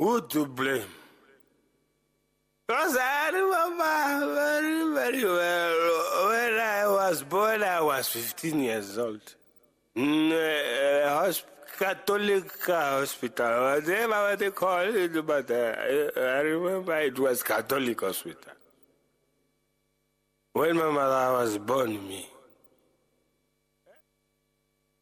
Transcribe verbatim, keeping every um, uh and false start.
Who to blame? Because I remember very, very well when I was born, I was fifteen years old. In a hosp- Catholic hospital, whatever they call it, but uh, I remember it was Catholic hospital. When my mother was born me,